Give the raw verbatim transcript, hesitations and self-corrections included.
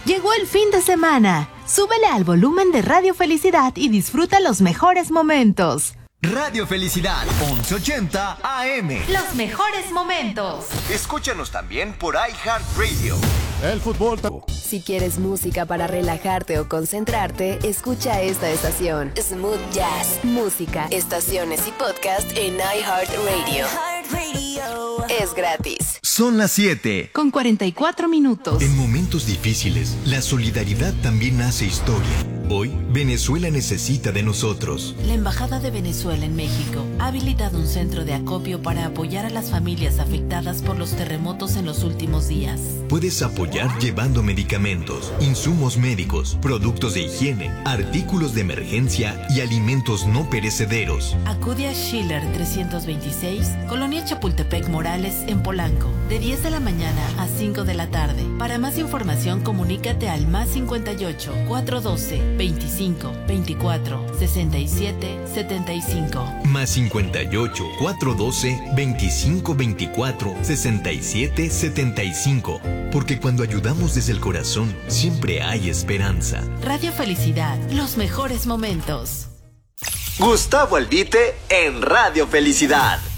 Llegó el fin de semana. Súbele al volumen de Radio Felicidad y disfruta los mejores momentos. Radio Felicidad, once ochenta A M. Los mejores momentos. Escúchanos también por iHeartRadio. El fútbol. Si quieres música para relajarte o concentrarte, escucha esta estación. Smooth Jazz. Música, estaciones y podcast en iHeartRadio. Es gratis. Son las siete. Con cuarenta y cuatro minutos. En momentos difíciles, la solidaridad también hace historia. Hoy, Venezuela necesita de nosotros. La Embajada de Venezuela en México ha habilitado un centro de acopio para apoyar a las familias afectadas por los terremotos en los últimos días. Puedes apoyar llevando medicamentos, insumos médicos, productos de higiene, artículos de emergencia y alimentos no perecederos. Acude a Schiller trescientos veintiséis, Colonia Chapultepec Morales, en Polanco, de diez de la mañana a cinco de la tarde. Para más información, comunícate al más cincuenta y ocho, cuatrocientos doce, veinticinco, veinticuatro, sesenta y siete, setenta y cinco. Más cincuenta y ocho, cuatrocientos doce, veinticinco, veinticuatro, sesenta y siete, setenta y cinco. Porque cuando ayudamos desde el corazón, siempre hay esperanza. Radio Felicidad, los mejores momentos. Gustavo Albite en Radio Felicidad.